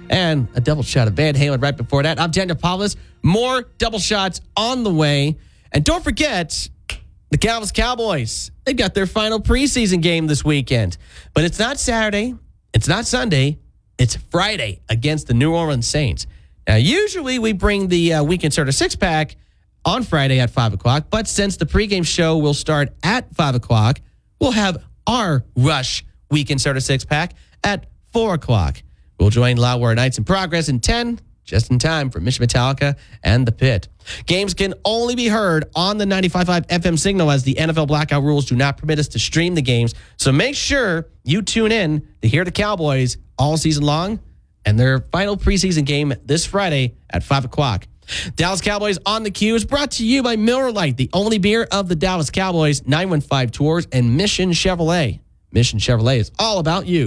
and a double shot of Van Halen right before that. I'm Daniel Pavlis. More double shots on the way. And don't forget, the Dallas Cowboys, they've got their final preseason game this weekend. But it's not Saturday. It's not Sunday. It's Friday against the New Orleans Saints. Now, usually we bring the Weekend Starter six-pack on Friday at 5 o'clock. But since the pregame show will start at 5 o'clock, we'll have our Rush Weekend Starter six-pack at 4 o'clock. We'll join Loudwire Nights in Progress in 10, just in time for Mission Metallica and The Pit. Games can only be heard on the 95.5 FM signal as the NFL blackout rules do not permit us to stream the games. So make sure you tune in to hear the Cowboys all season long and their final preseason game this Friday at 5 o'clock. Dallas Cowboys on the Queue is brought to you by Miller Lite, the only beer of the Dallas Cowboys, 915 Tours, and Mission Chevrolet. Mission Chevrolet is all about you.